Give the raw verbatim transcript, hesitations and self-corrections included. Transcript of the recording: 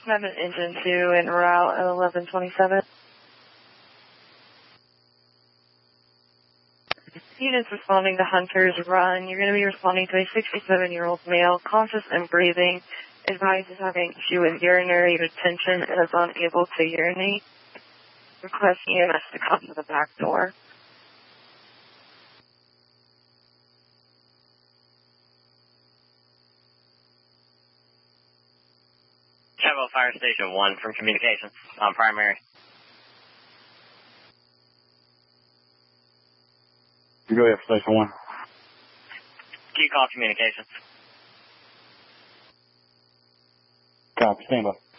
seven engine two en route at eleven twenty-seven. Units responding to Hunter's Run. You're going to be responding to a sixty-seven-year-old male, conscious and breathing. Advised is having issue with urinary retention and is unable to urinate. Request E M S to come to the back door. Chevrolet Fire Station one from communications on primary. Go ahead, Station one. Q call communications. Copy, stand by.